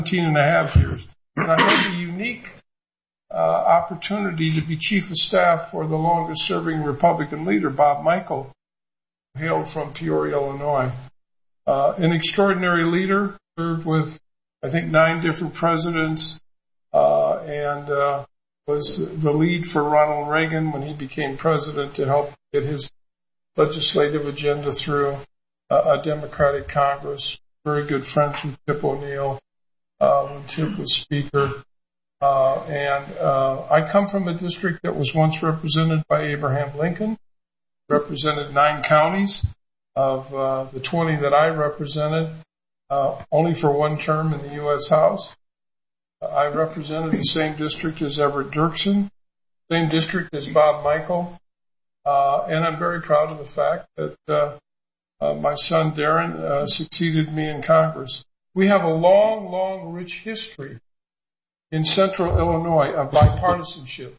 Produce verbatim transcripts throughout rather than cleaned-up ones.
seventeen and a half years. And I had the unique uh, opportunity to be chief of staff for the longest serving Republican leader, Bob Michel, who hailed from Peoria, Illinois. Uh, an extraordinary leader, served with, I think, nine different presidents, uh, and uh, was the lead for Ronald Reagan when he became president to help get his legislative agenda through uh, a Democratic Congress. Very good friends with Tip O'Neill uh, when Tip was Speaker. Uh, and uh, I come from a district that was once represented by Abraham Lincoln, represented nine counties of uh, the twenty that I represented, uh, only for one term in the U S House. Uh, I represented the same district as Everett Dirksen, same district as Bob Michel, uh, and I'm very proud of the fact that uh, uh, my son Darren uh, succeeded me in Congress. We have a long, long, rich history in central Illinois of bipartisanship.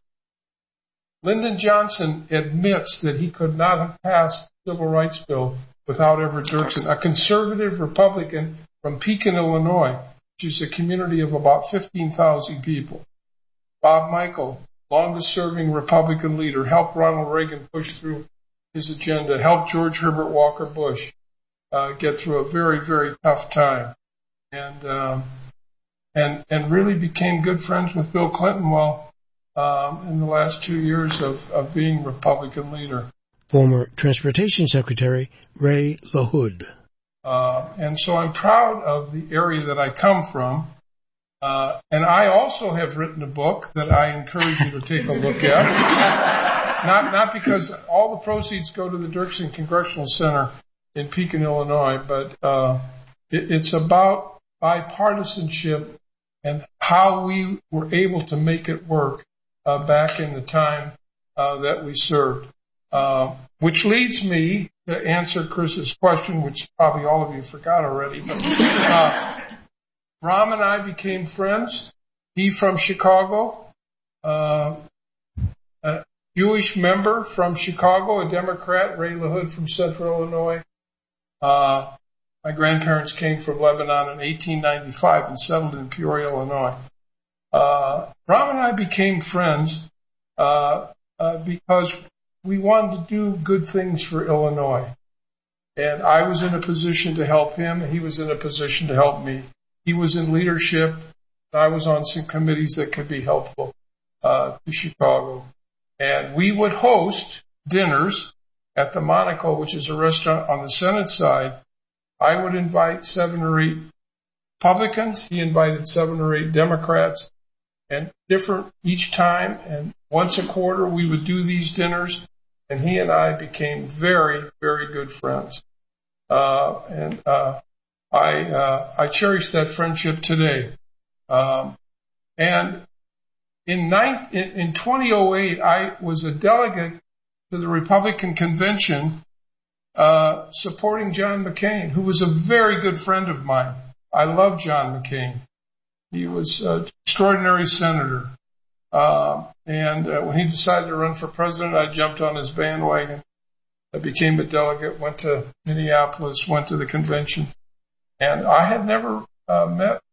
Lyndon Johnson admits that he could not have passed the Civil Rights Bill without Everett Dirksen, a conservative Republican from Pekin, Illinois, which is a community of about fifteen thousand people. Bob Michel, longest-serving Republican leader, helped Ronald Reagan push through his agenda, helped George Herbert Walker Bush uh, get through a very, very tough time, and um, and and really became good friends with Bill Clinton while um, in the last two years of, of being Republican leader. Former Transportation Secretary Ray LaHood. Uh, and so I'm proud of the area that I come from. Uh, and I also have written a book that I encourage you to take a look at. not, not because all the proceeds go to the Dirksen Congressional Center in Pekin, Illinois, but, uh, it, it's about bipartisanship and how we were able to make it work, uh, back in the time, uh, that we served. Uh, which leads me to answer Chris's question, which probably all of you forgot already. But, uh, Ram and I became friends. He from Chicago, uh, a Jewish member from Chicago, a Democrat, Ray LaHood from Central Illinois. Uh, my grandparents came from Lebanon in eighteen ninety-five and settled in Peoria, Illinois. Uh, Ram and I became friends, uh, uh, because we wanted to do good things for Illinois. And I was in a position to help him, and he was in a position to help me. He was in leadership. I was on some committees that could be helpful uh, to Chicago. And we would host dinners at the Monaco, which is a restaurant on the Senate side. I would invite seven or eight Republicans. He invited seven or eight Democrats, and different each time. And once a quarter, we would do these dinners. And he and I became very, very good friends. Uh, and, uh, I, uh, I cherish that friendship today. Um, and in, nine, in, in twenty oh eight, I was a delegate to the Republican convention, uh, supporting John McCain, who was a very good friend of mine. I love John McCain. He was an extraordinary senator. Uh, and uh, when he decided to run for president, I jumped on his bandwagon. I became a delegate, went to Minneapolis, went to the convention. And I had never uh, met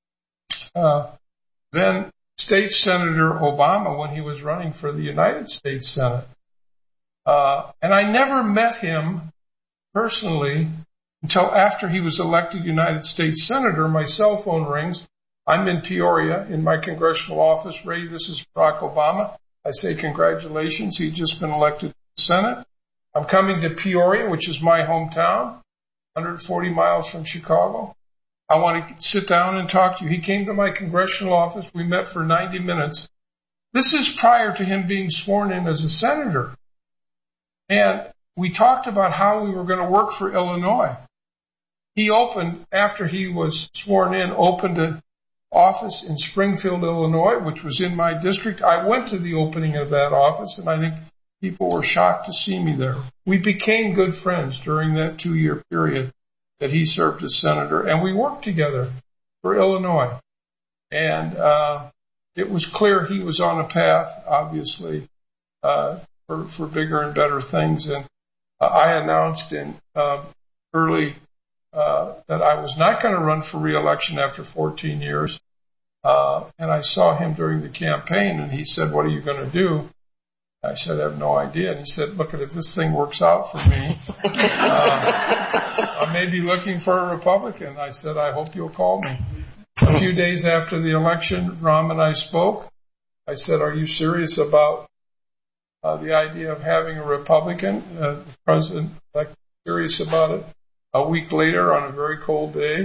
uh, then State Senator Obama when he was running for the United States Senate. Uh, and I never met him personally until after he was elected United States Senator. My cell phone rings. I'm in Peoria in my congressional office. Ray, this is Barack Obama. I say congratulations. He'd just been elected to the Senate. I'm coming to Peoria, which is my hometown, one hundred forty miles from Chicago. I want to sit down and talk to you. He came to my congressional office. We met for ninety minutes. This is prior to him being sworn in as a senator. And we talked about how we were going to work for Illinois. He opened, after he was sworn in, opened a office in Springfield, Illinois, which was in my district. I went to the opening of that office, and I think people were shocked to see me there. We became good friends during that two-year period that he served as senator, and we worked together for Illinois. And uh it was clear he was on a path, obviously, uh for, for bigger and better things. And uh, I announced in uh, early uh, that I was not going to run for re-election after fourteen years. Uh, and I saw him during the campaign, and he said, "What are you going to do?" I said, "I have no idea." And he said, "Look, if this thing works out for me, uh, I may be looking for a Republican." I said, "I hope you'll call me." A few days after the election, Ram and I spoke. I said, "Are you serious about uh, the idea of having a Republican uh, president? Like, serious about it?" A week later, on a very cold day,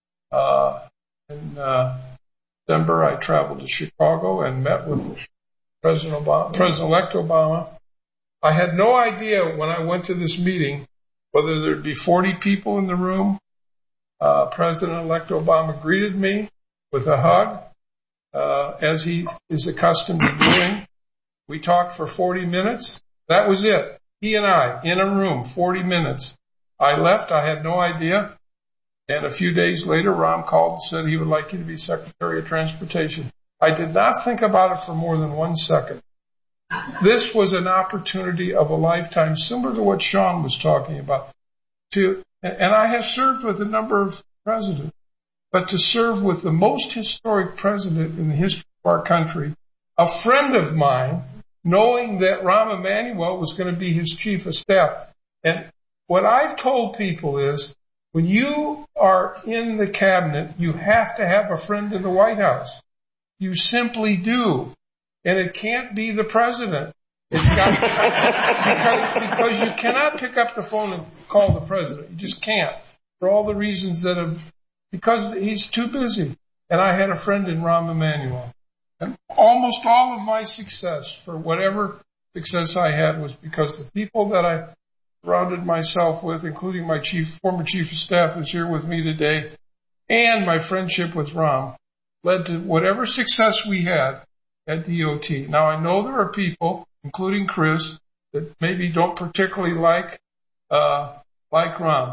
uh, in uh, December, I traveled to Chicago and met with President Obama, President-elect Obama. I had no idea when I went to this meeting whether there'd be forty people in the room. Uh, President-elect Obama greeted me with a hug, uh, as he is accustomed to doing. We talked for forty minutes. That was it. He and I, in a room, forty minutes. I left. I had no idea. And a few days later, Ram called and said he would like you to be Secretary of Transportation. I did not think about it for more than one second. This was an opportunity of a lifetime, similar to what Sean was talking about. To, and I have served with a number of presidents, but to serve with the most historic president in the history of our country, a friend of mine, knowing that Rahm Emanuel was going to be his chief of staff. And what I've told people is, when you are in the cabinet, you have to have a friend in the White House. You simply do. And it can't be the president. It's got to, because, because you cannot pick up the phone and call the president. You just can't. For all the reasons that have, because he's too busy. And I had a friend in Rahm Emanuel. And almost all of my success, for whatever success I had, was because the people that I surrounded myself with, including my chief, former chief of staff who's here with me today, and my friendship with Ram, led to whatever success we had at D O T. Now, I know there are people, including Chris, that maybe don't particularly like uh, like Ram.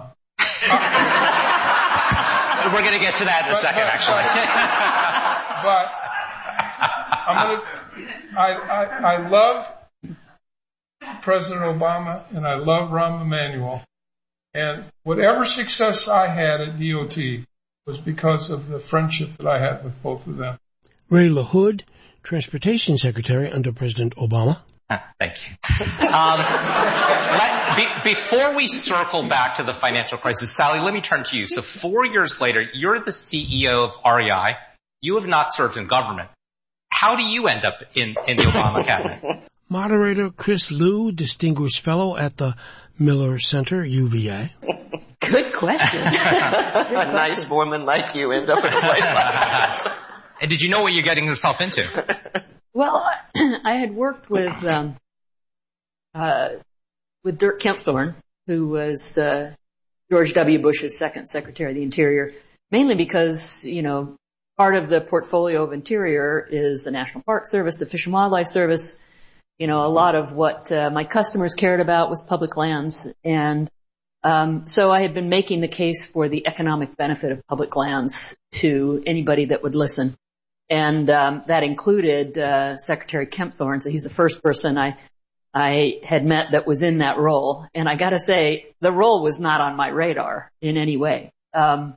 We're going to get to that in a but, second, but, actually. But, but I'm going to. I, I I love President Obama, and I love Rahm Emanuel. And whatever success I had at D O T was because of the friendship that I had with both of them. Ray LaHood, Transportation Secretary under President Obama. Ah, thank you. Um, let, be, before we circle back to the financial crisis, Sally, let me turn to you. So four years later, you're the C E O of R E I. You have not served in government. How do you end up in, in the Obama cabinet? Moderator Chris Liu, Distinguished Fellow at the Miller Center, U V A. Good question. A nice woman like you end up in a place like that. And did you know what you're getting yourself into? Well, I had worked with um, uh, with Dirk Kempthorne, who was uh, George W. Bush's second Secretary of the Interior, mainly because, you know, part of the portfolio of Interior is the National Park Service, the Fish and Wildlife Service. You know, a lot of what uh, my customers cared about was public lands. And um, so I had been making the case for the economic benefit of public lands to anybody that would listen. And um, that included uh, Secretary Kempthorne. So he's the first person I I had met that was in that role. And I got to say, the role was not on my radar in any way. Um,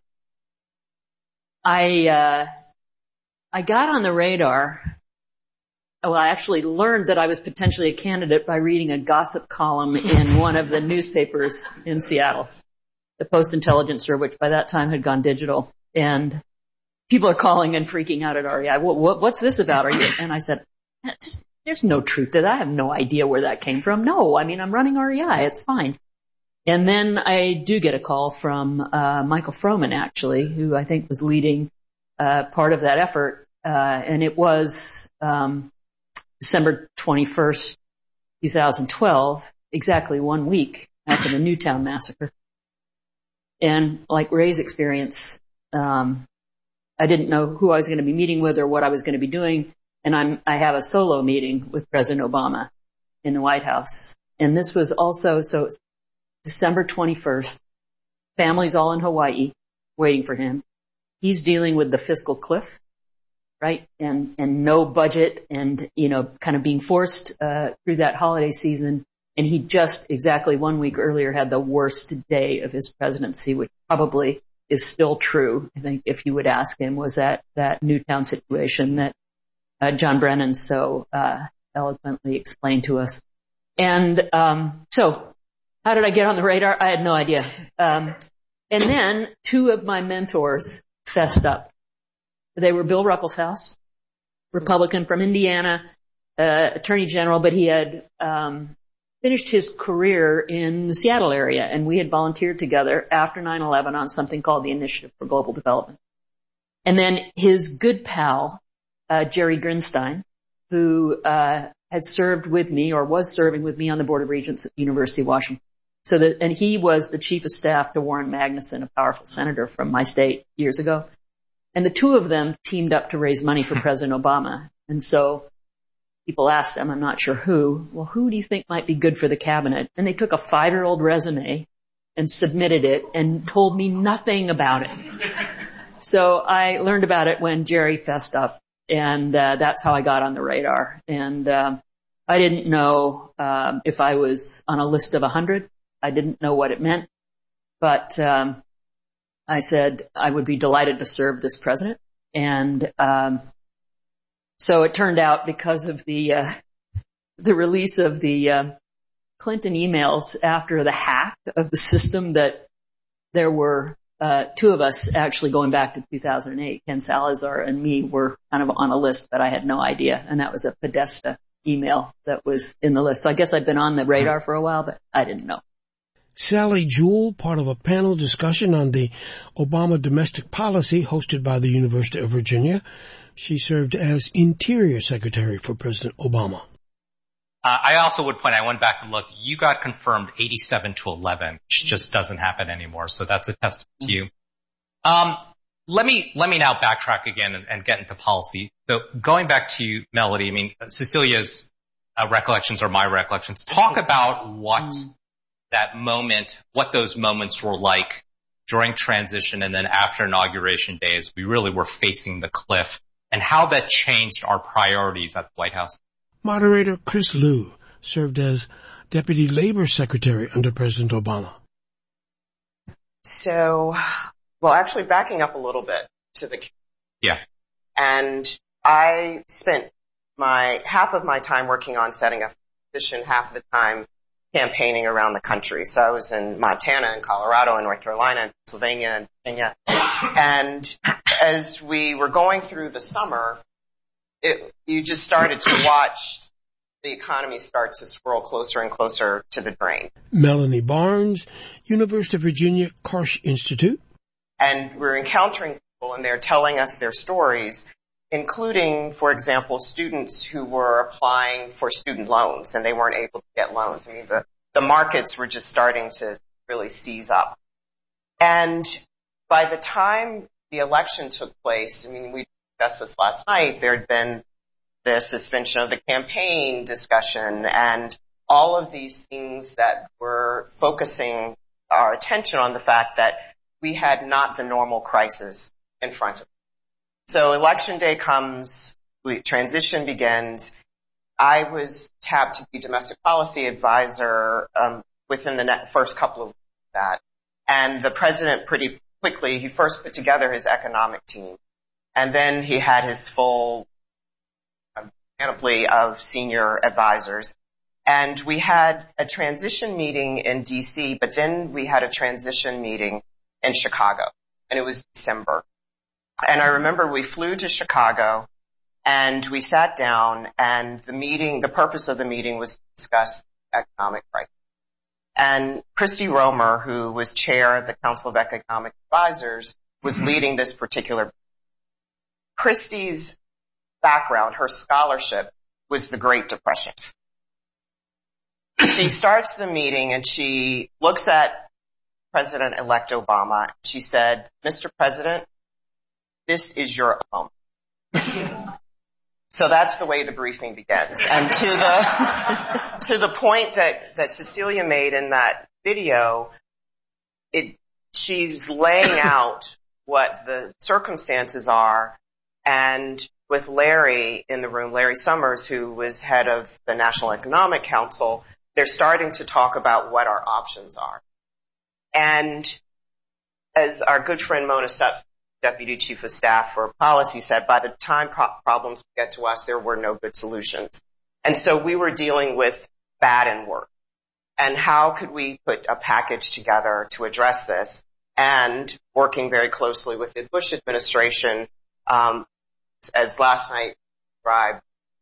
I uh, I got on the radar. Well, I actually learned that I was potentially a candidate by reading a gossip column in one of the newspapers in Seattle, the Post-Intelligencer, which by that time had gone digital. And people are calling and freaking out at R E I. What, what, what's this about? Are you? And I said, there's, there's no truth to that. I have no idea where that came from. No, I mean, I'm running R E I. It's fine. And then I do get a call from uh Michael Froman, actually, who I think was leading uh part of that effort. Uh and it was um December twenty-first, twenty twelve, exactly one week after the Newtown massacre. And like Ray's experience, um I didn't know who I was going to be meeting with or what I was going to be doing. And I'm, I have a solo meeting with President Obama in the White House. And this was also, so December twenty-first, families all in Hawaii waiting for him. He's dealing with the fiscal cliff, right? And, and no budget and, you know, kind of being forced, uh, through that holiday season And he just exactly one week earlier had the worst day of his presidency, which probably is still true. I think if you would ask him, was that, that Newtown situation that uh, John Brennan so uh, eloquently explained to us. And um, so how did I get on the radar? I had no idea. Um, and then two of my mentors fessed up. They were Bill Ruckelshaus, Republican from Indiana, uh, Attorney General, but he had um, finished his career in the Seattle area, and we had volunteered together after nine eleven on something called the Initiative for Global Development. And then his good pal, uh, Jerry Grinstein, who uh, had served with me or was serving with me on the Board of Regents at the University of Washington. So that, and he was the chief of staff to Warren Magnuson, a powerful senator from my state years ago. And the two of them teamed up to raise money for President Obama. And so people asked them, I'm not sure who, well, who do you think might be good for the cabinet? And they took a five-year-old resume and submitted it and told me nothing about it. So I learned about it when Jerry fessed up, and uh, that's how I got on the radar. And uh, I didn't know um, if I was on a list of a hundred. I didn't know what it meant, but um, I said I would be delighted to serve this president. And um, so it turned out, because of the uh, the release of the uh, Clinton emails after the hack of the system, that there were uh two of us actually going back to two thousand eight. Ken Salazar and me were kind of on a list, but I had no idea. And that was a Podesta email that was in the list. So I guess I've been on the radar for a while, but I didn't know. Sally Jewell, part of a panel discussion on the Obama domestic policy hosted by the University of Virginia. She served as Interior Secretary for President Obama. Uh, I also would point, I went back and looked, you got confirmed eighty-seven to eleven, which just doesn't happen anymore. So that's a testament to you. Um, let me, let me now backtrack again and, and get into policy. So going back to you, Melody, I mean, Cecilia's uh, recollections are my recollections. Talk about what that moment, what those moments were like during transition and then after Inauguration Day, as we really were facing the cliff, and how that changed our priorities at the White House. Moderator Chris Lu served as Deputy Labor Secretary under President Obama. So, well, actually backing up a little bit to the, yeah. And I spent my, half of my time working on setting up a position, half of the time campaigning around the country. So I was in Montana and Colorado and North Carolina and Pennsylvania and Virginia. And as we were going through the summer, it, you just started to watch the economy start to swirl closer and closer to the drain. Melanie Barnes, University of Virginia Karsh Institute. And we're encountering people, and they're telling us their stories, including, for example, students who were applying for student loans, and they weren't able to get loans. I mean, the, the markets were just starting to really seize up. And by the time the election took place, I mean, we discussed this last night, there had been the suspension of the campaign discussion and all of these things that were focusing our attention on the fact that we had not the normal crisis in front of us. So election day comes, we, transition begins. I was tapped to be domestic policy advisor um, within the net, first couple of weeks of that. And the president pretty quickly, he first put together his economic team. And then he had his full um, panoply of senior advisors. And we had a transition meeting in D C, but then we had a transition meeting in Chicago. And it was December. And I remember we flew to Chicago and we sat down, and the meeting, the purpose of the meeting was to discuss economic crisis. And Christy Romer, who was chair of the Council of Economic Advisors, was leading this particular. Christy's background, her scholarship, was the Great Depression. She starts the meeting and she looks at President-elect Obama. She said, Mister President, this is your home. So that's the way the briefing begins. And to the, to the point that, that Cecilia made in that video, it, she's laying out what the circumstances are. And with Larry in the room, Larry Summers, who was head of the National Economic Council, they're starting to talk about what our options are. And as our good friend Mona Sutphin, Deputy Chief of Staff for Policy, said, by the time pro- problems get to us, there were no good solutions. And so we were dealing with bad and worse. And how could we put a package together to address this? And working very closely with the Bush administration, um, as last night described,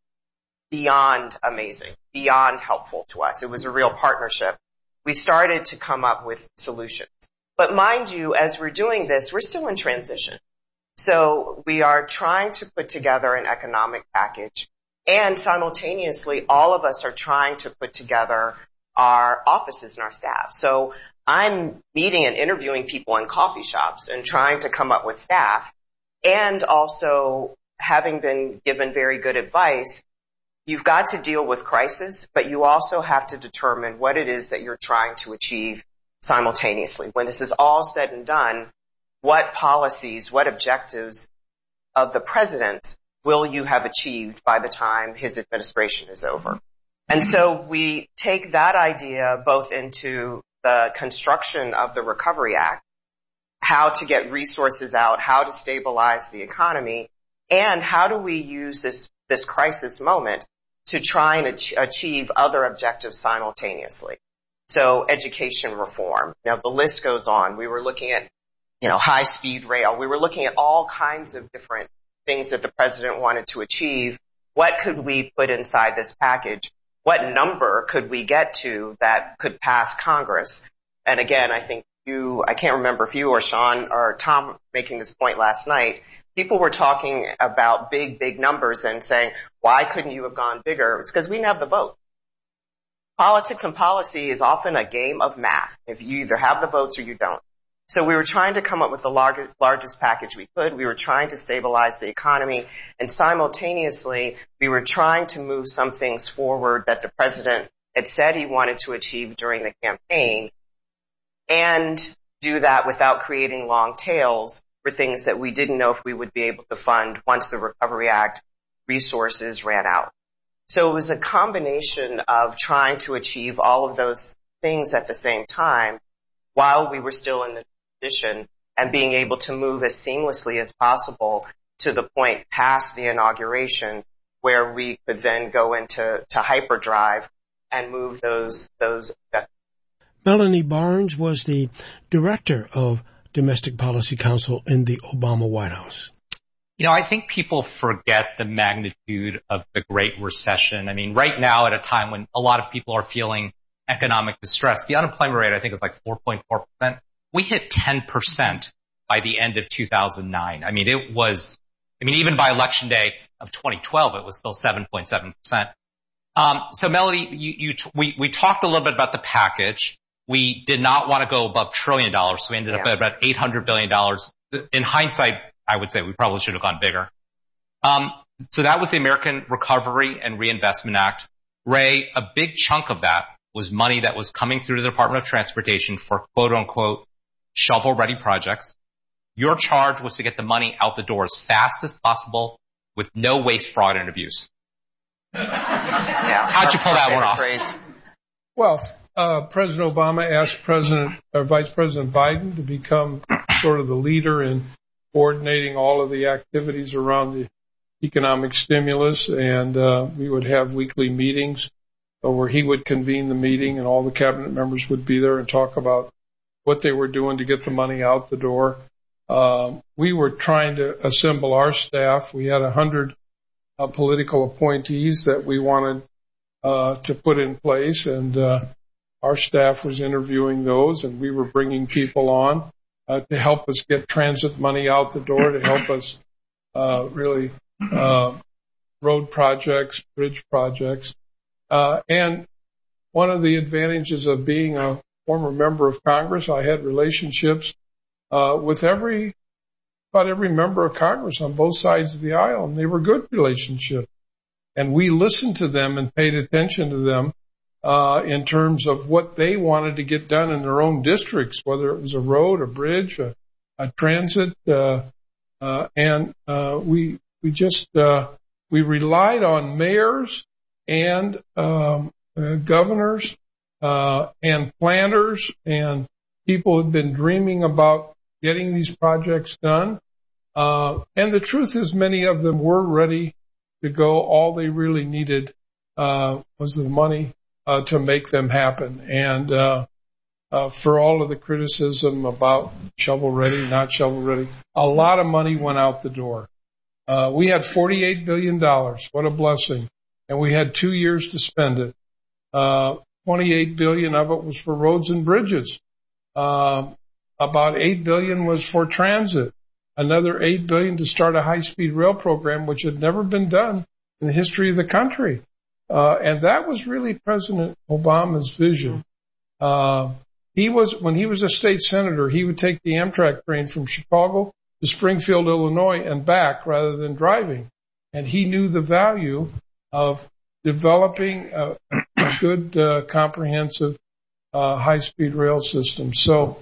beyond amazing, beyond helpful to us. It was a real partnership. We started to come up with solutions. But mind you, as we're doing this, we're still in transition. So we are trying to put together an economic package, and simultaneously, all of us are trying to put together our offices and our staff. So I'm meeting and interviewing people in coffee shops and trying to come up with staff, and also having been given very good advice. You've got to deal with crisis, but you also have to determine what it is that you're trying to achieve simultaneously. When this is all said and done, what policies, what objectives of the president will you have achieved by the time his administration is over? And so we take that idea both into the construction of the Recovery Act, how to get resources out, how to stabilize the economy, and how do we use this, this crisis moment to try and ach- achieve other objectives simultaneously. So education reform. Now the list goes on. We were looking at, you know, high speed rail. We were looking at all kinds of different things that the president wanted to achieve. What could we put inside this package? What number could we get to that could pass Congress? And again, I think you, I can't remember if you or Sean or Tom making this point last night, people were talking about big, big numbers and saying, why couldn't you have gone bigger? It's because we didn't have the vote. Politics and policy is often a game of math. If you either have the votes or you don't. So we were trying to come up with the largest, largest package we could. We were trying to stabilize the economy, and simultaneously we were trying to move some things forward that the president had said he wanted to achieve during the campaign, and do that without creating long tails for things that we didn't know if we would be able to fund once the Recovery Act resources ran out. So it was a combination of trying to achieve all of those things at the same time while we were still in the transition, and being able to move as seamlessly as possible to the point past the inauguration where we could then go into to hyperdrive and move those those. Melanie Barnes was the director of Domestic Policy Council in the Obama White House. You know, I think people forget the magnitude of the Great Recession. I mean, right now at a time when a lot of people are feeling economic distress, the unemployment rate I think is like four point four percent. We hit ten percent by the end of two thousand nine. I mean, it was, I mean, even by election day of twenty twelve, it was still seven point seven percent. Um, so Melody, you, you, we, we talked a little bit about the package. We did not want to go above trillion dollars, so we ended yeah. up at about eight hundred billion dollars. In hindsight, I would say we probably should have gone bigger. Um, so that was the American Recovery and Reinvestment Act. Ray, a big chunk of that was money that was coming through the Department of Transportation for quote unquote shovel-ready projects. Your charge was to get the money out the door as fast as possible with no waste, fraud, and abuse. Yeah, How'd you pull that one off? Phrase. Well, uh, President Obama asked President or Vice President Biden to become sort of the leader in coordinating all of the activities around the economic stimulus, and uh, we would have weekly meetings where he would convene the meeting and all the cabinet members would be there and talk about what they were doing to get the money out the door. Uh, we were trying to assemble our staff. We had a hundred uh, political appointees that we wanted uh, to put in place, and uh, our staff was interviewing those, and we were bringing people on uh, to help us get transit money out the door, to help us uh, really uh, road projects, bridge projects. Uh, and one of the advantages of being a former member of Congress, I had relationships uh, with every, about every member of Congress on both sides of the aisle, and they were good relationships. And we listened to them and paid attention to them uh, in terms of what they wanted to get done in their own districts, whether it was a road, a bridge, a, a transit, uh, uh, and uh, we we just uh, we relied on mayors and um, uh, governors uh, and planners and people had been dreaming about getting these projects done. Uh, and the truth is many of them were ready to go. All they really needed, uh, was the money, uh, to make them happen. And, uh, uh, for all of the criticism about shovel ready, not shovel ready, a lot of money went out the door. Uh, we had forty-eight billion dollars. What a blessing. And we had two years to spend it. Uh, twenty-eight billion dollars of it was for roads and bridges. Uh, about eight billion dollars was for transit. Another eight billion dollars to start a high-speed rail program, which had never been done in the history of the country. Uh, and that was really President Obama's vision. Uh, he was, when he was a state senator, he would take the Amtrak train from Chicago to Springfield, Illinois and back rather than driving. And he knew the value of developing a, a good, uh, comprehensive, uh, high-speed rail system. So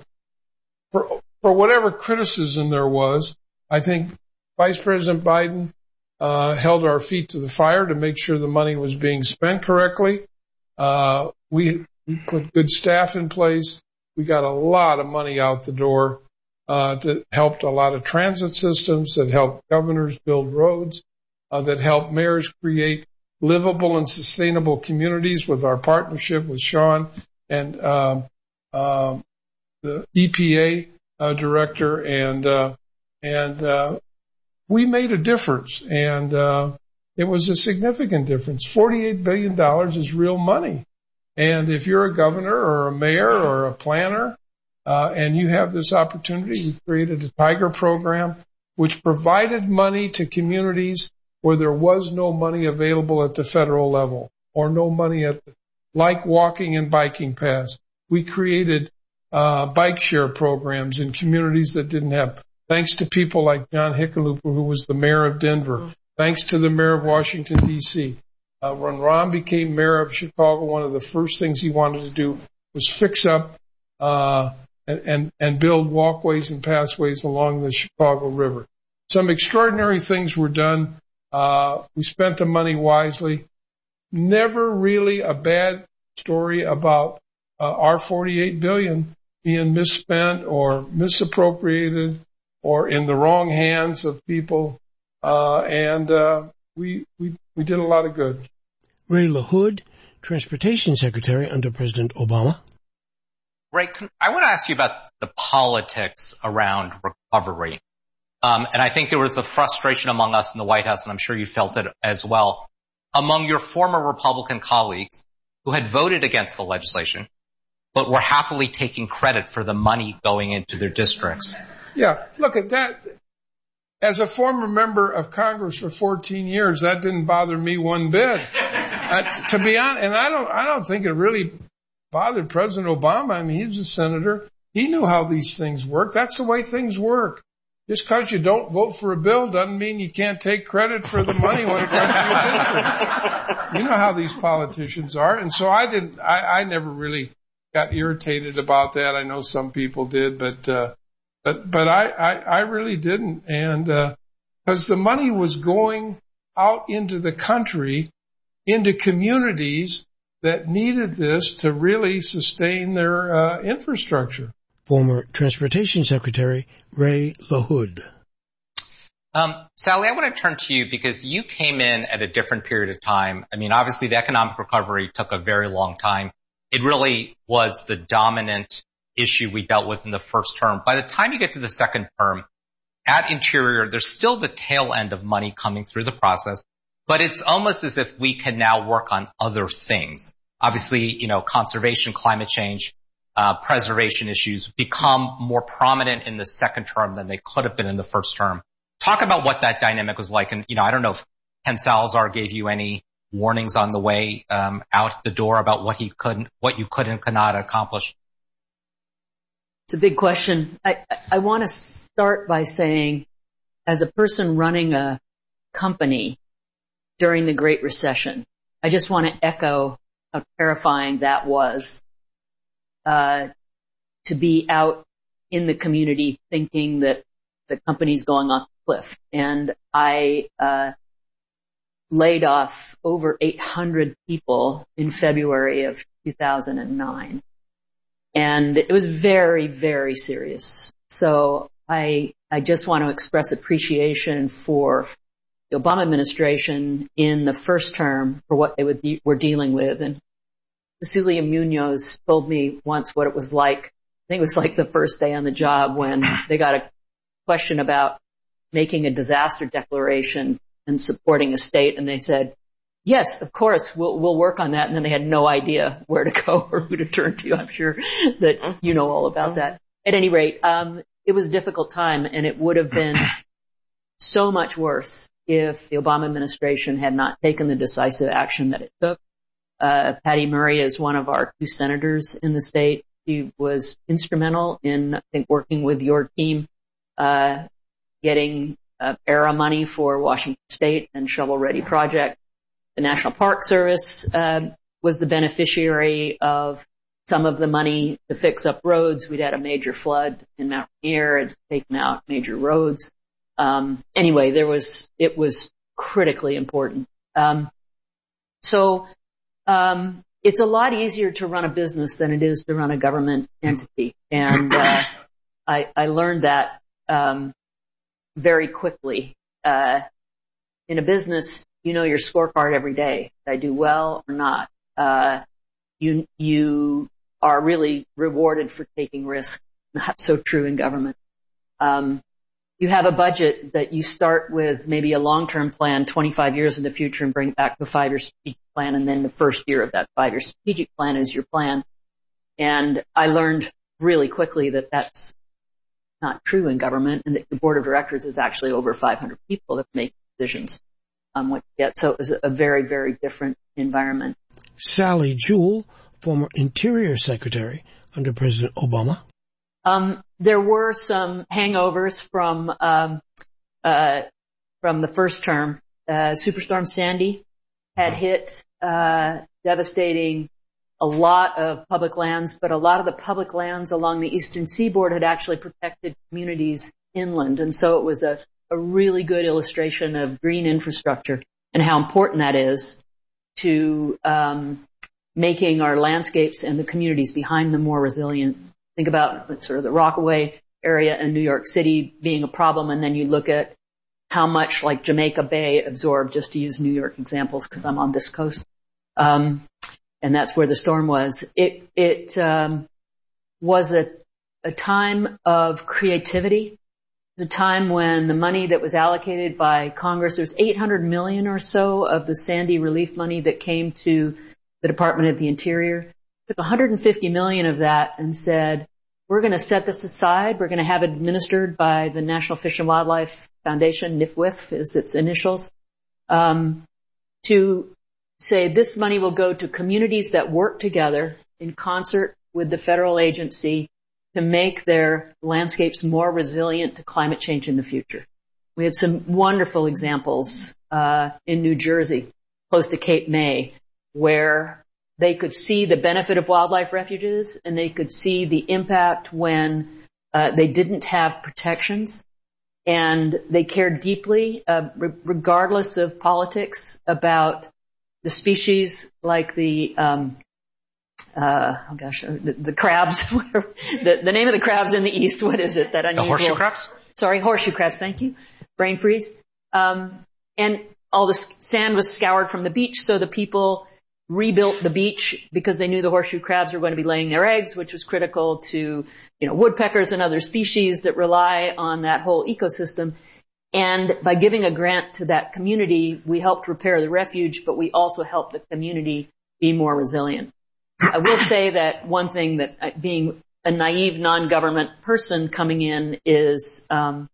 for, for whatever criticism there was, I think Vice President Biden, uh, held our feet to the fire to make sure the money was being spent correctly. Uh, we, we put good staff in place. We got a lot of money out the door, uh, that helped a lot of transit systems, that helped governors build roads, uh, that helped mayors create livable and sustainable communities with our partnership with Sean and, um, um, the E P A, uh, director and, uh, and, uh, we made a difference and, uh, it was a significant difference. forty-eight billion dollars is real money. And if you're a governor or a mayor or a planner, uh, and you have this opportunity, we created a Tiger program, which provided money to communities where there was no money available at the federal level or no money at, the, like walking and biking paths. We created, uh, bike share programs in communities that didn't have, thanks to people like John Hickenlooper, who was the mayor of Denver, thanks to the mayor of Washington, D C Uh, when Ron became mayor of Chicago, one of the first things he wanted to do was fix up, uh, and, and, and build walkways and pathways along the Chicago River. Some extraordinary things were done. Uh, we spent the money wisely. Never really a bad story about, uh, our forty-eight billion dollars being misspent or misappropriated or in the wrong hands of people. Uh, and, uh, we, we, we did a lot of good. Ray LaHood, Transportation Secretary under President Obama. Ray, I want to ask you about the politics around recovery. Um, and I think there was a frustration among us in the White House, and I'm sure you felt it as well, among your former Republican colleagues who had voted against the legislation, but were happily taking credit for the money going into their districts. Yeah, look at that. As a former member of Congress for fourteen years, that didn't bother me one bit. uh, to be honest, and I don't, I don't think it really bothered President Obama. I mean, he was a senator. He knew how these things work. That's the way things work. Just because you don't vote for a bill doesn't mean you can't take credit for the money when it comes to your district. You know how these politicians are. And so I didn't, I, I never really got irritated about that. I know some people did, but, uh, But, but I, I, I really didn't. And, uh, cause the money was going out into the country, into communities that needed this to really sustain their, uh, infrastructure. Former Transportation Secretary Ray LaHood. Um, Sally, I want to turn to you because you came in at a different period of time. I mean, obviously the economic recovery took a very long time. It really was the dominant issue we dealt with in the first term. By the time you get to the second term, at Interior, there's still the tail end of money coming through the process, but it's almost as if we can now work on other things. Obviously, you know, conservation, climate change, uh, preservation issues become more prominent in the second term than they could have been in the first term. Talk about what that dynamic was like. And, you know, I don't know if Ken Salazar gave you any warnings on the way, um, out the door about what he couldn't, what you could and could not accomplish. It's a big question. I, I want to start by saying, as a person running a company during the Great Recession, I just want to echo how terrifying that was, uh, to be out in the community thinking that the company's going off the cliff. And I, uh, laid off over eight hundred people in February of two thousand nine. And it was very, very serious. So I, I just want to express appreciation for the Obama administration in the first term for what they would be, were dealing with. And Cecilia Munoz told me once what it was like. I think it was like the first day on the job when they got a question about making a disaster declaration and supporting a state. And they said, yes, of course, we'll, we'll work on that. And then they had no idea where to go or who to turn to. I'm sure that you know all about that. At any rate, um, it was a difficult time, and it would have been so much worse if the Obama administration had not taken the decisive action that it took. Uh, Patty Murray is one of our two senators in the state. She was instrumental in, I think, working with your team, uh, getting uh, E R A money for Washington State and Shovel Ready Project. The National Park Service uh, was the beneficiary of some of the money to fix up roads. We'd had a major flood in Mount Rainier. It's taken out major roads. Um, anyway, there was, it was critically important. Um, so, um, it's a lot easier to run a business than it is to run a government entity. And, uh, I, I learned that, um, very quickly. Uh, in a business, you know your scorecard every day. Did I do well or not? Uh, you, you are really rewarded for taking risks. Not so true in government. Um, you have a budget that you start with maybe a long-term plan twenty-five years in the future and bring it back to a five-year strategic plan, and then the first year of that five-year strategic plan is your plan. And I learned really quickly that that's not true in government, and that the board of directors is actually over five hundred people that make decisions on what you get. So it was a very, very different environment. Sally Jewell, former Interior Secretary under President Obama. Um, there were some hangovers from, um, uh, from the first term. Uh, Superstorm Sandy had hit, uh, devastating a lot of public lands, but a lot of the public lands along the eastern seaboard had actually protected communities inland. And so it was a, a really good illustration of green infrastructure and how important that is to, um, making our landscapes and the communities behind them more resilient. Think about sort of the Rockaway area in New York City being a problem, and then you look at how much like Jamaica Bay absorbed, just to use New York examples because I'm on this coast. Um, and that's where the storm was. It, it, um, was a, a time of creativity. It was a time when the money that was allocated by Congress, there's eight hundred million or so of the Sandy relief money that came to the Department of the Interior. Took one hundred fifty million of that and said, we're going to set this aside. We're going to have it administered by the National Fish and Wildlife Foundation, N F W F is its initials, um, to say this money will go to communities that work together in concert with the federal agency to make their landscapes more resilient to climate change in the future. We had some wonderful examples uh, in New Jersey, close to Cape May, where they could see the benefit of wildlife refuges and they could see the impact when uh, they didn't have protections, and they cared deeply, uh, re- regardless of politics, about the species like the um uh oh gosh the, the crabs the, the name of the crabs in the east, what is it, that unusual, the horseshoe crabs sorry horseshoe crabs thank you brain freeze. Um and all the sand was scoured from the beach, so the people rebuilt the beach because they knew the horseshoe crabs were going to be laying their eggs, which was critical to, you know, woodpeckers and other species that rely on that whole ecosystem. And by giving a grant to that community, we helped repair the refuge, but we also helped the community be more resilient. I will say that one thing that, uh, being a naive non-government person coming in, is um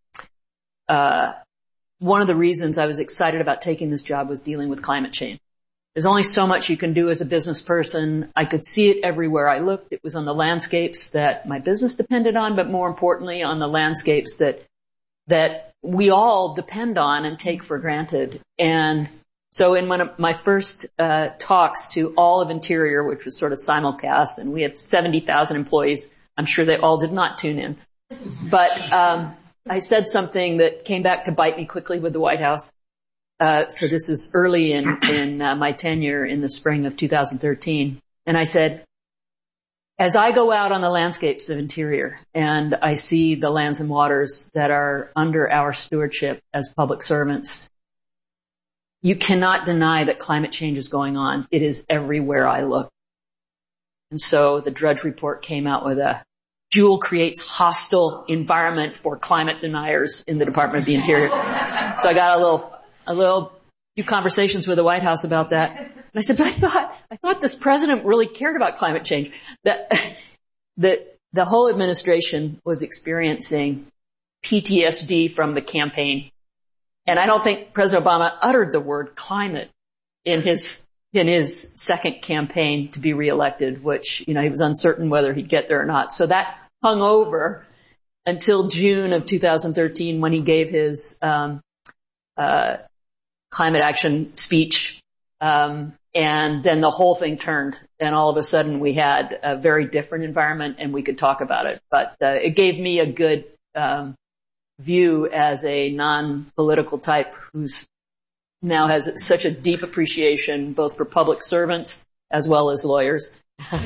uh one of the reasons I was excited about taking this job was dealing with climate change. There's only so much you can do as a business person. I could see it everywhere I looked. It was on the landscapes that my business depended on, but more importantly on the landscapes that that we all depend on and take for granted. And so in one of my first uh talks to all of Interior, which was sort of simulcast, and we had seventy thousand employees, I'm sure they all did not tune in. But um I said something that came back to bite me quickly with the White House. Uh, so this was early in, in uh, my tenure in the spring of two thousand thirteen. And I said, as I go out on the landscapes of Interior and I see the lands and waters that are under our stewardship as public servants, you cannot deny that climate change is going on. It is everywhere I look. And so the Drudge Report came out with a Jewel creates hostile environment for climate deniers in the Department of the Interior. So I got a little, a little few conversations with the White House about that. And I said, but I thought, I thought this president really cared about climate change. That, the, the whole administration was experiencing P T S D from the campaign. And I don't think President Obama uttered the word climate in his, in his second campaign to be reelected, which, you know, he was uncertain whether he'd get there or not. So that hung over until June of two thousand thirteen when he gave his, um, uh, climate action speech. Um, and then the whole thing turned, and all of a sudden we had a very different environment and we could talk about it. But, uh, it gave me a good, um, view as a non-political type who's now has such a deep appreciation both for public servants as well as lawyers. Um,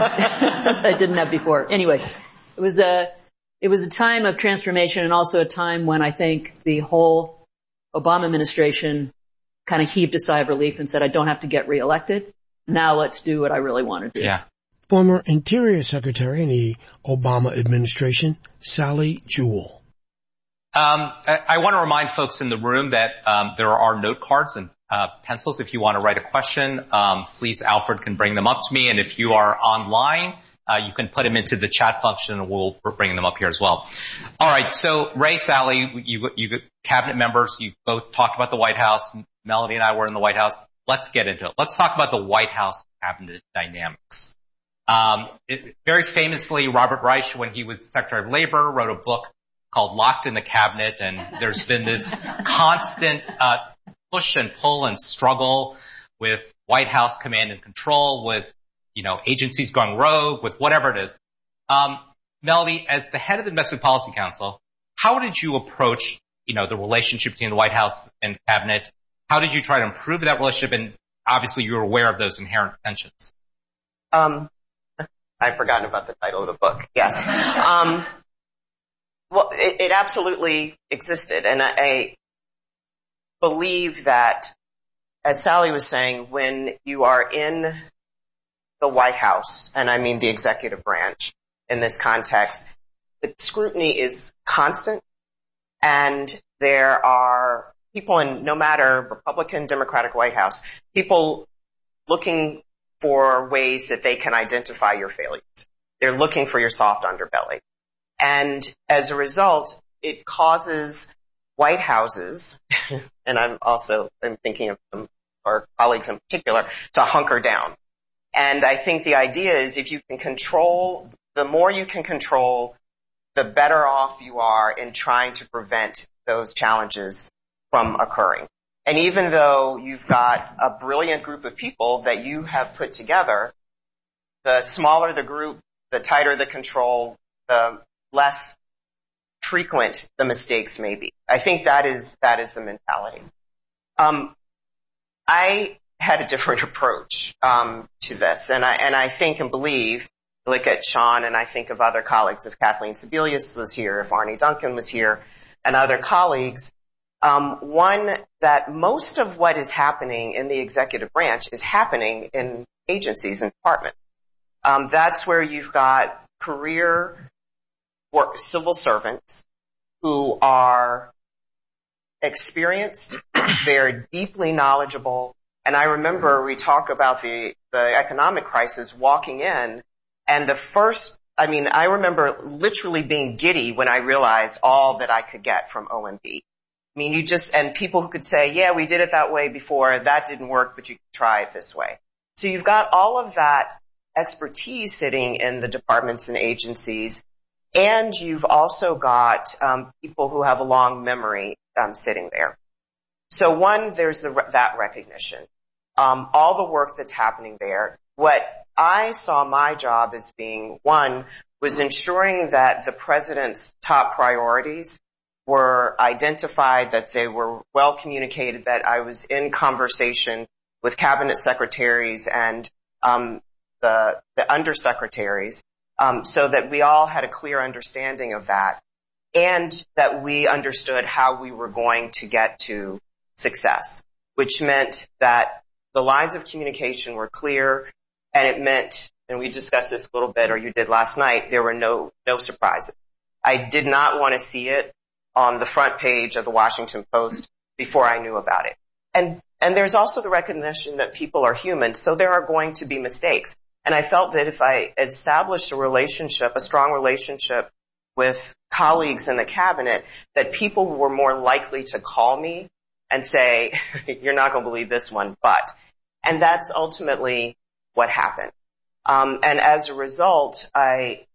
I didn't have before. Anyway, it was a, it was a time of transformation and also a time when I think the whole Obama administration kind of heaved a sigh of relief and said, I don't have to get reelected. Now let's do what I really want to do. Yeah. Former Interior Secretary in the Obama administration, Sally Jewell. Um, I, I want to remind folks in the room that um, there are note cards and uh, pencils. If you want to write a question, um, please, Alfred can bring them up to me. And if you are online, uh, you can put them into the chat function, and we'll bring them up here as well. All right. So, Ray, Sally, you, you cabinet members, you both talked about the White House. Melody and I were in the White House. Let's get into it. Let's talk about the White House cabinet dynamics. Um, it, very famously, Robert Reich, when he was Secretary of Labor, wrote a book called Locked in the Cabinet, and there's been this constant uh push and pull and struggle with White House command and control, with, you know, agencies going rogue, with whatever it is. Um, Melody, as the head of the Domestic Policy Council, how did you approach, you know, the relationship between the White House and cabinet? How did you try to improve that relationship? And obviously you were aware of those inherent tensions. Um, I've forgotten about the title of the book. Yes. Um, Well, it, it absolutely existed, and I, I believe that, as Sally was saying, when you are in the White House, and I mean the executive branch in this context, the scrutiny is constant, and there are people in, no matter Republican, Democratic White House, people looking for ways that they can identify your failures. They're looking for your soft underbelly. And as a result, it causes White Houses, and I'm also I'm thinking of some our colleagues in particular, to hunker down. And I think the idea is if you can control, the more you can control, the better off you are in trying to prevent those challenges from occurring. And even though you've got a brilliant group of people that you have put together, the smaller the group, the tighter the control, the less frequent the mistakes may be. I think that is, that is the mentality. Um, I had a different approach, um, to this, and I, and I think and believe, look at Sean, and I think of other colleagues, if Kathleen Sebelius was here, if Arne Duncan was here, and other colleagues, um, one, that most of what is happening in the executive branch is happening in agencies and departments. Um, that's where you've got career work, civil servants who are experienced, they're deeply knowledgeable. And I remember we talk about the, the economic crisis, walking in, and the first, I mean, I remember literally being giddy when I realized all that I could get from O M B. I mean, you just, and people who could say, yeah, we did it that way before, that didn't work, but you can try it this way. So you've got all of that expertise sitting in the departments and agencies. And you've also got um, people who have a long memory um, sitting there. So one, there's the, that recognition. Um, all the work that's happening there. What I saw my job as being, one, was ensuring that the president's top priorities were identified, that they were well communicated, that I was in conversation with cabinet secretaries and um the, the undersecretaries, um, so that we all had a clear understanding of that, and that we understood how we were going to get to success, which meant that the lines of communication were clear, and it meant, and we discussed this a little bit, or you did last night, there were no, no surprises. I did not want to see it on the front page of the Washington Post before I knew about it. And, and there's also the recognition that people are human, so there are going to be mistakes. And I felt that if I established a relationship, a strong relationship with colleagues in the cabinet, that people were more likely to call me and say, you're not going to believe this one, but. And that's ultimately what happened. Um, and as a result, I,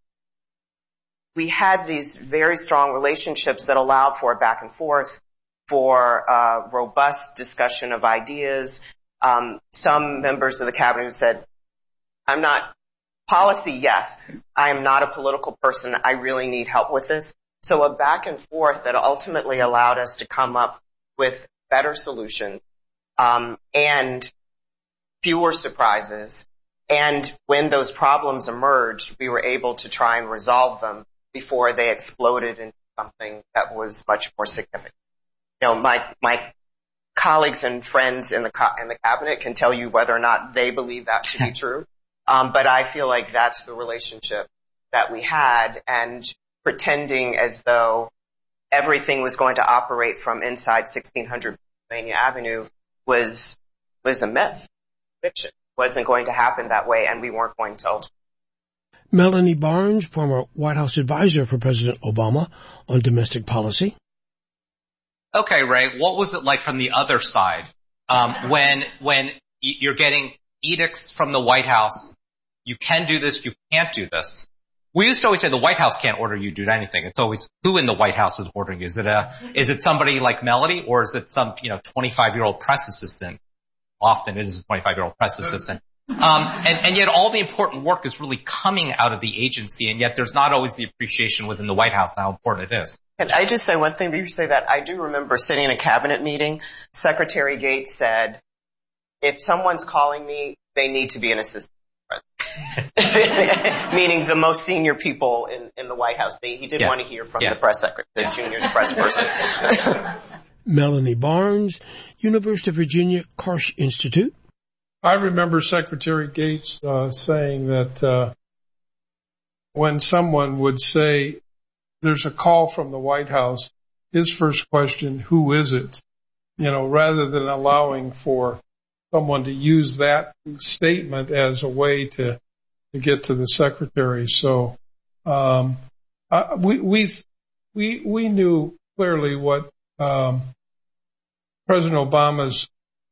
we had these very strong relationships that allowed for back and forth, for uh, robust discussion of ideas. Um, some members of the cabinet said, I'm not policy, yes. I am not a political person. I really need help with this. So a back and forth that ultimately allowed us to come up with better solutions, um, and fewer surprises. And when those problems emerged, we were able to try and resolve them before they exploded into something that was much more significant. You know, my, my colleagues and friends in the, in the cabinet can tell you whether or not they believe that to be true. Um, but I feel like that's the relationship that we had, and pretending as though everything was going to operate from inside sixteen hundred Pennsylvania Avenue was, was a myth, fiction. It wasn't going to happen that way, and we weren't going to ultimately. Melanie Barnes, former White House advisor for President Obama on domestic policy. Okay, Ray, what was it like from the other side? Um, when, when you're getting edicts from the White House, you can do this, you can't do this. We used to always say the White House can't order you to do anything. It's always who in the White House is ordering you. Is it a, is it somebody like Melody, or is it some, you know, twenty-five year old press assistant? Often it is a twenty-five year old press assistant. Um, and, and yet all the important work is really coming out of the agency, and yet there's not always the appreciation within the White House how important it is. Can I just say one thing before you say that? I do remember sitting in a cabinet meeting, Secretary Gates said, if someone's calling me, they need to be an assistant president. Meaning the most senior people in, in the White House. They, he didn't yeah. want to hear from yeah. the press secretary, the yeah. junior press person. Melanie Barnes, University of Virginia Karsh Institute. I remember Secretary Gates uh, saying that uh, when someone would say, there's a call from the White House, his first question, who is it? You know, rather than allowing for someone to use that statement as a way to, to get to the secretary. So, um, uh, we, we, we, we knew clearly what, um, President Obama's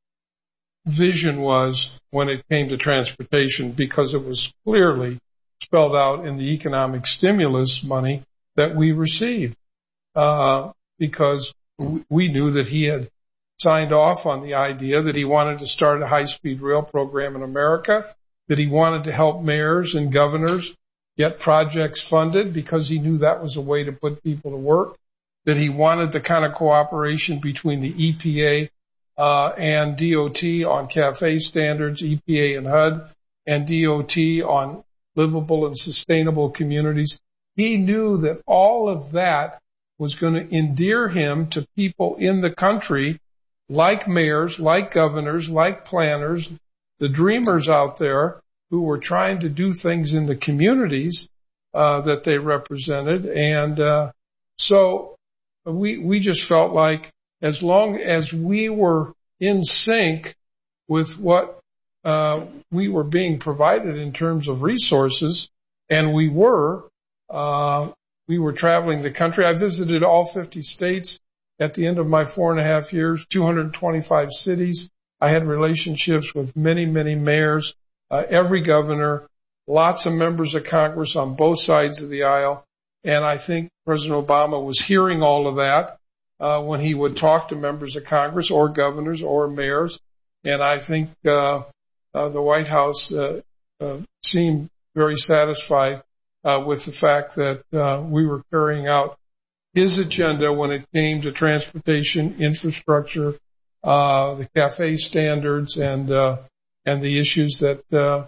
vision was when it came to transportation, because it was clearly spelled out in the economic stimulus money that we received, uh, because we knew that he had signed off on the idea that he wanted to start a high-speed rail program in America, that he wanted to help mayors and governors get projects funded because he knew that was a way to put people to work, that he wanted the kind of cooperation between the E P A uh, and D O T on CAFE standards, E P A and H U D, and D O T on livable and sustainable communities. He knew that all of that was going to endear him to people in the country, like mayors, like governors, like planners, the dreamers out there who were trying to do things in the communities uh, that they represented. And uh, so we we just felt like as long as we were in sync with what uh, we were being provided in terms of resources, and we were, uh, we were traveling the country. I visited all fifty states at the end of my four and a half years, two hundred twenty-five cities. I had relationships with many, many mayors, uh, every governor, lots of members of Congress on both sides of the aisle. And I think President Obama was hearing all of that uh, when he would talk to members of Congress or governors or mayors. And I think uh, uh, the White House uh, uh, seemed very satisfied uh, with the fact that uh, we were carrying out his agenda when it came to transportation, infrastructure, uh, the CAFE standards, and uh, and the issues that uh,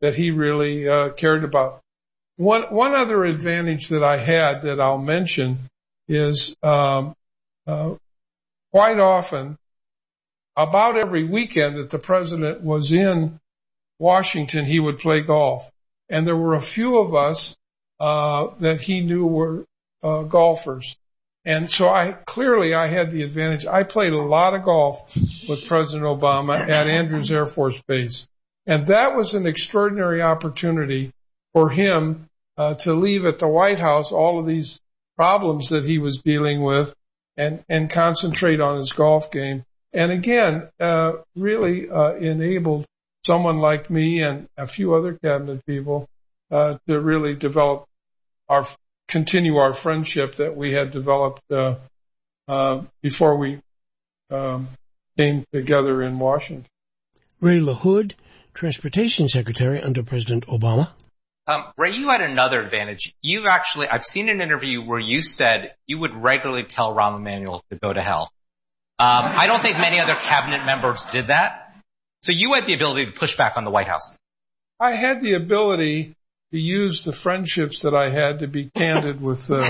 that he really uh, cared about. One one other advantage that I had that I'll mention is um, uh, quite often, about every weekend that the president was in Washington, he would play golf. And there were a few of us uh, that he knew were uh, golfers. And so I clearly I had the advantage. I played a lot of golf with President Obama at Andrews Air Force Base. And that was an extraordinary opportunity for him uh, to leave at the White House all of these problems that he was dealing with and, and concentrate on his golf game. And again, uh, really uh, enabled someone like me and a few other cabinet people uh, to really develop our, continue our friendship that we had developed uh, uh, before we um, came together in Washington. Ray LaHood, Transportation Secretary under President Obama. Um, Ray, you had another advantage. You've actually, I've seen an interview where you said you would regularly tell Rahm Emanuel to go to hell. Um, I don't think many other cabinet members did that. So you had the ability to push back on the White House. I had the ability to use the friendships that I had to be candid with. Uh,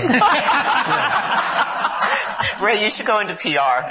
yeah. Ray, you should go into P R.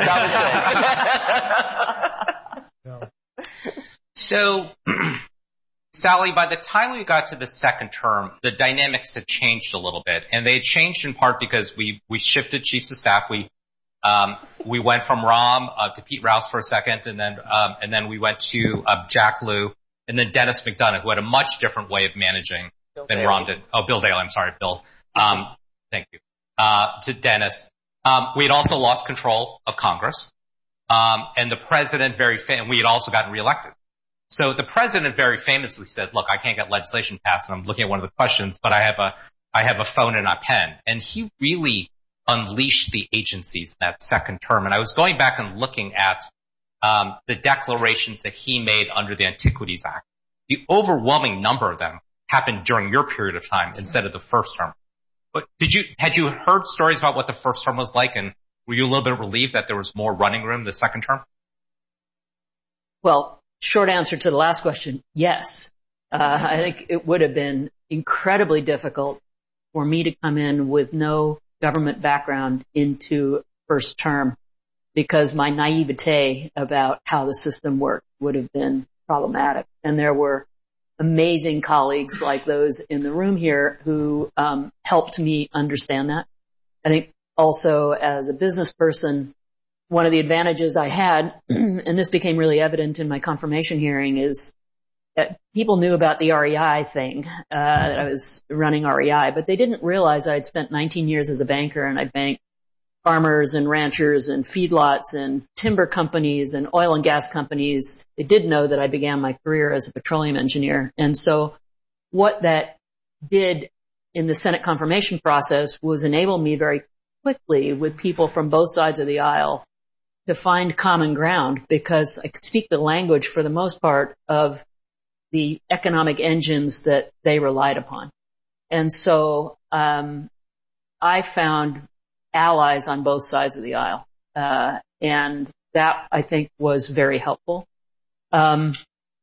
That was good. Yeah. So, Sally, by the time we got to the second term, the dynamics had changed a little bit, and they had changed in part because we we shifted chiefs of staff. We um we went from Rahm uh, to Pete Rouse for a second, and then um and then we went to uh, Jack Lew, and then Dennis McDonough, who had a much different way of managing Bill than Daley. Rahm did. Oh, Bill Daley. I'm sorry, Bill. Um, thank you. Uh, to Dennis. Um, we had also lost control of Congress, um, and the president very fa- and we had also gotten reelected. So the president very famously said, "Look, I can't get legislation passed, and I'm looking at one of the questions, but I have a I have a phone and a pen." And he really unleashed the agencies that second term. And I was going back and looking at um, the declarations that he made under the Antiquities Act. The overwhelming number of them happened during your period of time instead of the first term. But did you had you heard stories about what the first term was like, and were you a little bit relieved that there was more running room the second term? Well, short answer to the last question, yes. Uh, I think it would have been incredibly difficult for me to come in with no government background into first term, because my naivete about how the system worked would have been problematic. And there were amazing colleagues like those in the room here who um, helped me understand that. I think also as a business person, one of the advantages I had, and this became really evident in my confirmation hearing, is that people knew about the R E I thing, uh, that I was running R E I, but they didn't realize I'd spent nineteen years as a banker, and I banked farmers and ranchers and feedlots and timber companies and oil and gas companies. They did know that I began my career as a petroleum engineer. And so what that did in the Senate confirmation process was enable me very quickly with people from both sides of the aisle to find common ground, because I could speak the language for the most part of the economic engines that they relied upon. And so um I found allies on both sides of the aisle. Uh and that, I think, was very helpful. Um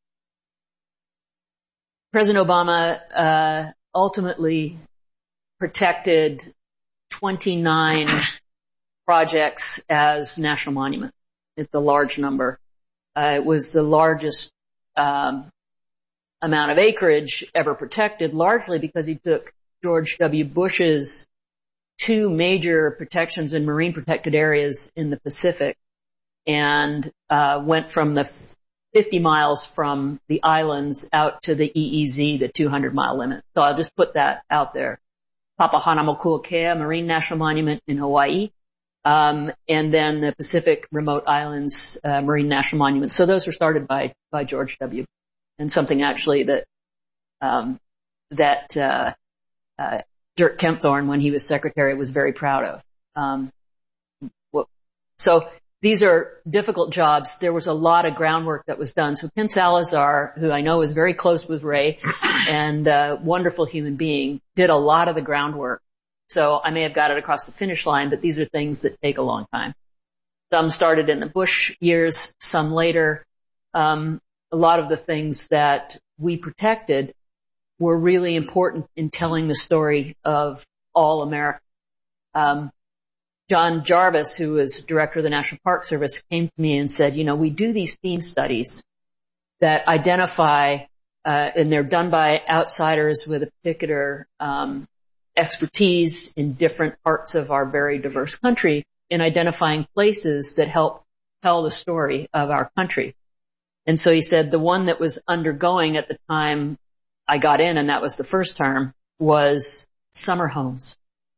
President Obama uh ultimately protected twenty-nine projects as national monuments. It's a large number. Uh, it was the largest um amount of acreage ever protected, largely because he took George W. Bush's two major protections in marine protected areas in the Pacific and uh went from the fifty miles from the islands out to the E E Z, the two hundred mile limit. So I'll just put that out there. Papahanaumokuakea Marine National Monument in Hawaii, um and then the Pacific Remote Islands uh, Marine National Monument. So those were started by by George W. And something actually that um that uh, uh Dirk Kempthorne, when he was secretary, was very proud of. Um so these are difficult jobs. There was a lot of groundwork that was done. So Ken Salazar, who I know is very close with Ray and a wonderful human being, did a lot of the groundwork. So I may have got it across the finish line, but these are things that take a long time. Some started in the Bush years, some later. Um, a lot of the things that we protected were really important in telling the story of all America. Um, John Jarvis, who was director of the National Park Service, came to me and said, you know, we do these theme studies that identify, uh, and they're done by outsiders with a particular um, expertise in different parts of our very diverse country in identifying places that help tell the story of our country. And so he said the one that was undergoing at the time I got in, and that was the first term, was summer homes.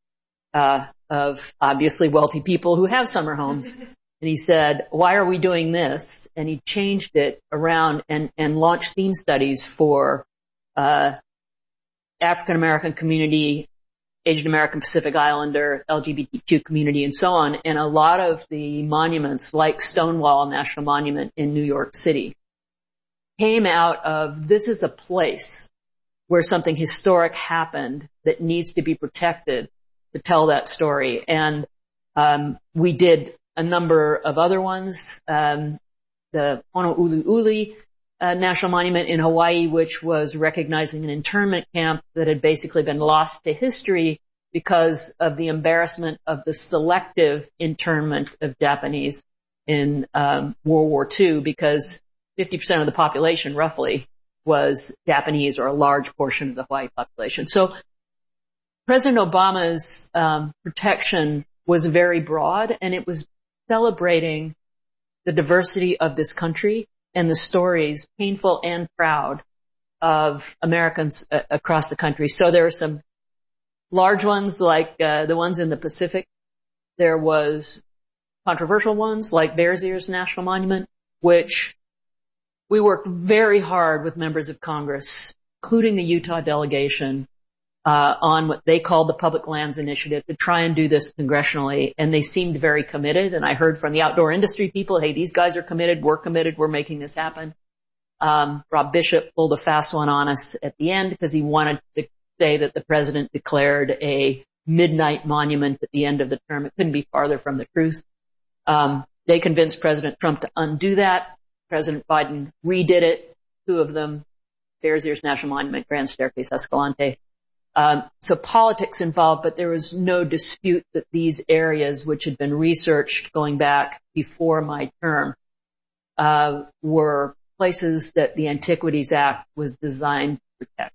Uh, of obviously wealthy people who have summer homes. And he said, why are we doing this? And he changed it around and, and launched theme studies for, uh, African American community, Asian American Pacific Islander, L G B T Q community, and so on. And a lot of the monuments, like Stonewall National Monument in New York City, came out of this is a place where something historic happened that needs to be protected to tell that story. And um we did a number of other ones. Um the Honouliuli uh, National Monument in Hawaii, which was recognizing an internment camp that had basically been lost to history because of the embarrassment of the selective internment of Japanese in um World War Two, because fifty percent of the population roughly was Japanese, or a large portion of the Hawaii population. So President Obama's um, protection was very broad, and it was celebrating the diversity of this country and the stories, painful and proud, of Americans uh, across the country. So there are some large ones like uh, the ones in the Pacific. There was controversial ones like Bears Ears National Monument, which we worked very hard with members of Congress, including the Utah delegation, Uh, on what they called the Public Lands Initiative to try and do this congressionally, and they seemed very committed. And I heard from the outdoor industry people, hey, these guys are committed, we're committed, we're making this happen. Um, Rob Bishop pulled a fast one on us at the end because he wanted to say that the president declared a midnight monument at the end of the term. It couldn't be farther from the truth. Um, they convinced President Trump to undo that. President Biden redid it, two of them, Bears Ears National Monument, Grand Staircase, Escalante. Um, so politics involved, but there was no dispute that these areas, which had been researched going back before my term, uh, were places that the Antiquities Act was designed to protect.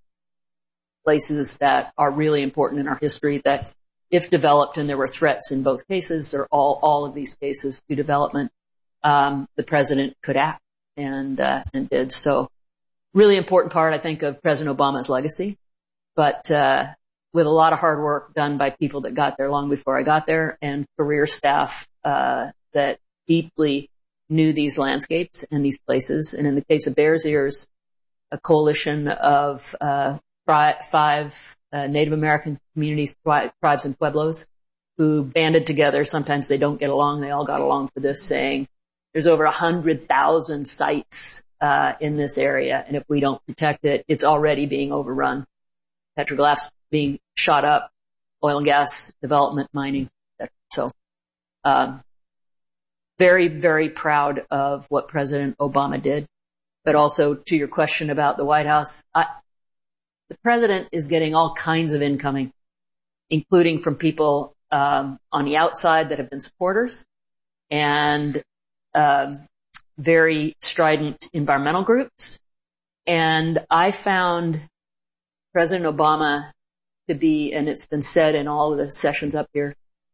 Places that are really important in our history that, if developed, and there were threats in both cases, or all, all of these cases to development, um, the president could act, and, uh, and did. So, really important part, I think, of President Obama's legacy. But, uh, with a lot of hard work done by people that got there long before I got there, and career staff, uh, that deeply knew these landscapes and these places. And in the case of Bears Ears, a coalition of, uh, five, uh, Native American communities, tribes and pueblos who banded together. Sometimes they don't get along. They all got along for this, saying there's over a hundred thousand sites, uh, in this area. And if we don't protect it, it's already being overrun. Petroglyphs being shot up, oil and gas development, mining, et cetera. So, um, very, very proud of what President Obama did. But also, to your question about the White House, I, the president is getting all kinds of incoming, including from people um, on the outside that have been supporters, and um, very strident environmental groups. And I found President Obama to be, and it's been said in all of the sessions up here,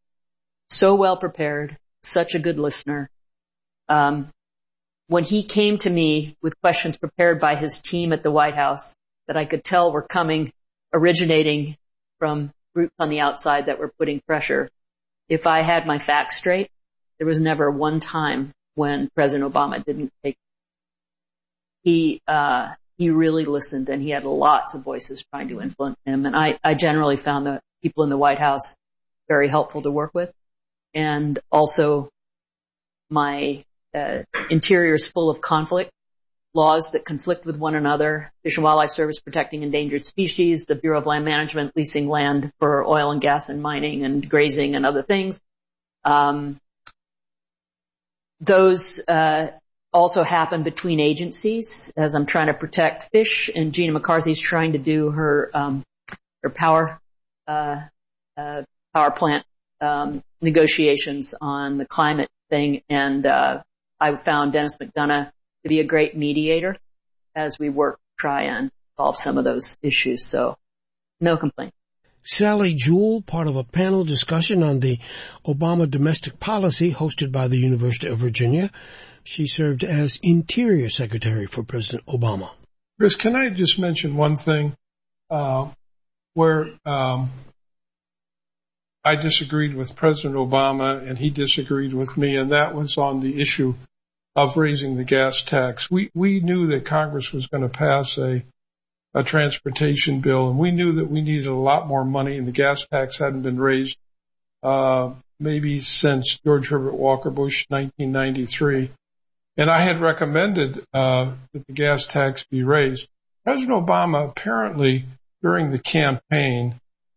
so well prepared, such a good listener. Um, when he came to me with questions prepared by his team at the White House that I could tell were coming, originating from groups on the outside that were putting pressure, if I had my facts straight, there was never one time when President Obama didn't take. He, uh, He really listened, and he had lots of voices trying to influence him. And I, I generally found the people in the White House very helpful to work with. And also, my uh, interior is full of conflict, laws that conflict with one another. Fish and Wildlife Service protecting endangered species, the Bureau of Land Management leasing land for oil and gas and mining and grazing and other things. Um, those uh also happen between agencies as I'm trying to protect fish, and Gina McCarthy's trying to do her um, her power uh, uh, power plant um, negotiations on the climate thing, and uh, I found Dennis McDonough to be a great mediator as we work to try and solve some of those issues. So, no complaint. Sally Jewell, part of a panel discussion on the Obama domestic policy hosted by the University of Virginia. She served as Interior Secretary for President Obama. Chris, can I just mention one thing uh, where um, I disagreed with President Obama and he disagreed with me, and that was on the issue of raising the gas tax. We we knew that Congress was going to pass a a transportation bill, and we knew that we needed a lot more money, and the gas tax hadn't been raised uh maybe since George Herbert Walker Bush, nineteen ninety-three. And I had recommended uh that the gas tax be raised. President Obama apparently, during the campaign,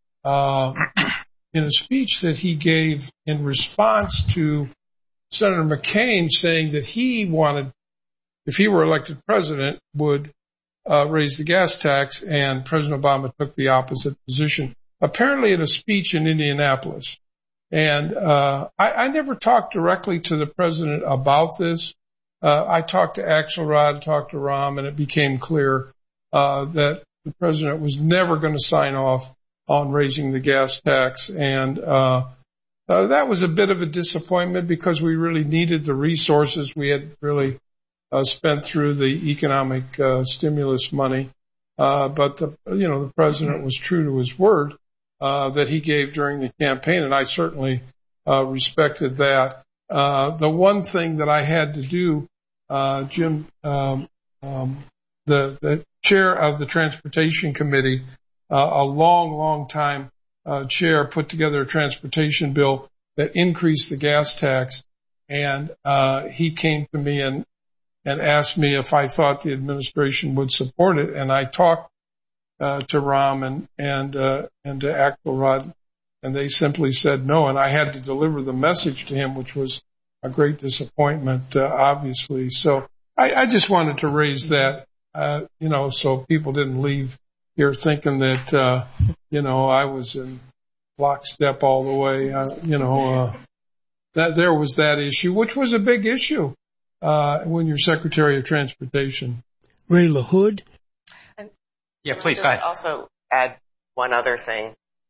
uh in a speech that he gave in response to Senator McCain saying that he wanted, if he were elected president, would uh, raise the gas tax, and President Obama took the opposite position, apparently at a speech in Indianapolis. And uh, I, I never talked directly to the president about this. Uh, I talked to Axelrod, talked to Rahm, and it became clear uh, that the president was never going to sign off on raising the gas tax. And uh, uh, that was a bit of a disappointment because we really needed the resources we had really uh, spent through the economic uh, stimulus money. Uh, but, the, you know, the president was true to his word uh, that he gave during the campaign, and I certainly uh, respected that. Uh, the one thing that I had to do, uh, Jim, um, um, the, the chair of the Transportation Committee, uh, a long, long time uh, chair, put together a transportation bill that increased the gas tax, and uh, he came to me and and asked me if I thought the administration would support it, and I talked uh, to Rahm and and uh, and to Axelrod, and they simply said no, and I had to deliver the message to him, which was a great disappointment, uh, obviously. So I, I just wanted to raise that, uh, you know, so people didn't leave here thinking that, uh, you know, I was in lockstep all the way. Uh, you know, uh, that there was that issue, which was a big issue uh, when you're Secretary of Transportation. Ray LaHood. And yeah, please go ahead. Also add one other thing.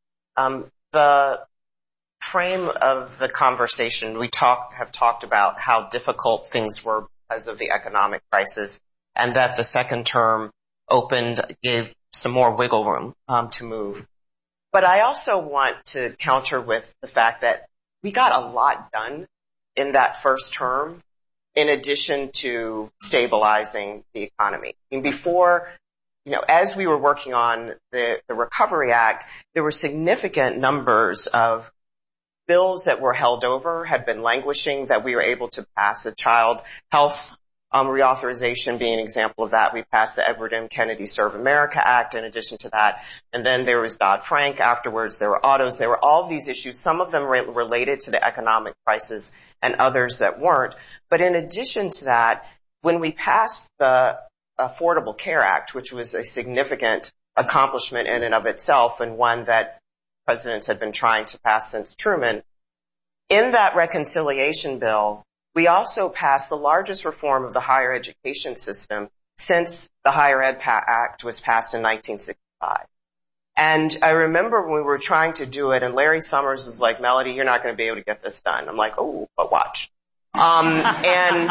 Um, the frame of the conversation, we talk, have talked about how difficult things were because of the economic crisis, and that the second term opened, gave some more wiggle room um, to move. But I also want to counter with the fact that we got a lot done in that first term, in addition to stabilizing the economy. I mean, before, you know, as we were working on the, the Recovery Act, there were significant numbers of bills that were held over, had been languishing, that we were able to pass. The child health um, reauthorization being an example of that. We passed the Edward M. Kennedy Serve America Act in addition to that. And then there was Dodd-Frank afterwards. There were autos. There were all these issues, some of them re- related to the economic crisis and others that weren't. But in addition to that, when we passed the Affordable Care Act, which was a significant accomplishment in and of itself, and one that presidents had been trying to pass since Truman, in that reconciliation bill, we also passed the largest reform of the higher education system since the Higher Ed Act was passed in nineteen sixty-five. And I remember when we were trying to do it, and Larry Summers was like, Melody, you're not going to be able to get this done. I'm like, oh, but watch. Um, and,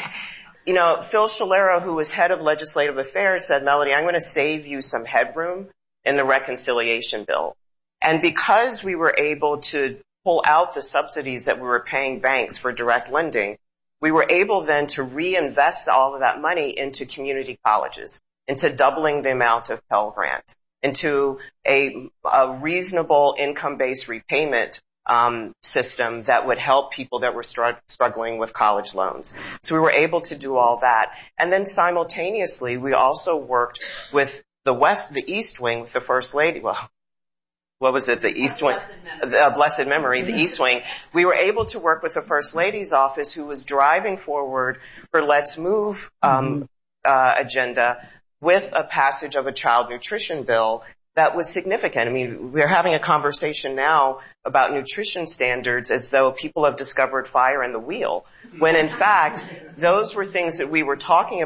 you know, Phil Shalero, who was head of legislative affairs, said, Melody, I'm going to save you some headroom in the reconciliation bill. And because we were able to pull out the subsidies that we were paying banks for direct lending, we were able then to reinvest all of that money into community colleges, into doubling the amount of Pell Grants, into a, a reasonable income-based repayment um, system that would help people that were str- struggling with college loans. So we were able to do all that. And then simultaneously, we also worked with the West, the East Wing, with the First Lady, well, what was it, the East Wing, the uh, Blessed Memory, the East Wing, we were able to work with the First Lady's office who was driving forward her Let's Move um, uh, agenda with a passage of a child nutrition bill that was significant. I mean, we're having a conversation now about nutrition standards as though people have discovered fire in the wheel, when in fact, those were things that we were talking about